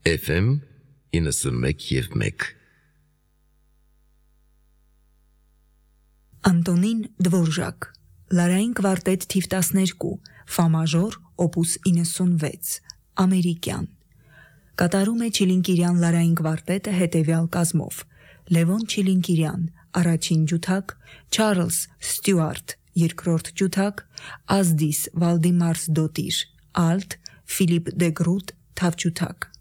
FM 91.1 Անտոնին Դվորժակ, Լարային կվարտետ թիվ 12, Ֆա մաժոր, օպուս 96, ամերիկյան։ Կատարում է Չիլինկիրյան Լարային կվարտետը հետևյալ կազմով. Լևոն Չիլինկիրյան, առաջին ջութակ, Չարլզ Ստյուարտ, երկրորդ ջութակ, Ազդիս Վալդիմարս Դոտիր, ալտ, Ֆիլիպ դե Գրուտ, թավջութակ։